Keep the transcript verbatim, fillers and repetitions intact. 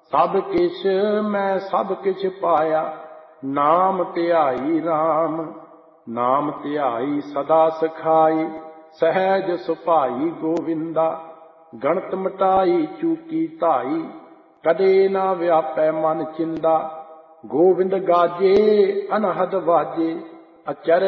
ਸਭ ਕਿਛ ਮੈਂ ਸਭ ਕਿਛ ਪਾਇਆ, ਨਾਮ ਧਿਆਈ ਰਾਮ। ਨਾਮ ਧਿਆਈ ਸਦਾ ਸਖਾਈ, ਸਹਿਜ ਸੁਭਾਈ ਗੋਵਿੰਦਾ। ਗਣਤ ਮਟਾਈ ਚੂਕੀ ਧਾਈ, ਕਦੇ ਨਾ ਵਿਆਪੈ ਮਨ ਚਿੰਦਾ। ਗੋਵਿੰਦ ਗਾਜੇ ਅਨਹਦ ਵਾਜੇ, ਅਚਰ